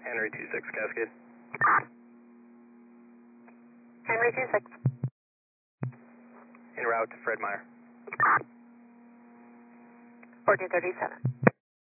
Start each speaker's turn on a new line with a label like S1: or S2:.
S1: Henry 26 Cascade.
S2: Henry 26.
S1: En route to Fred Meyer.
S2: 1437.